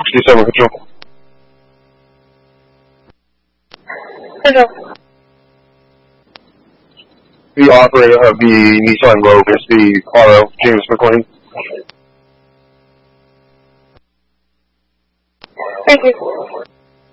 67 Control. Control. The operator of the Nissan Rogue is the RO, James McLean. Thank you.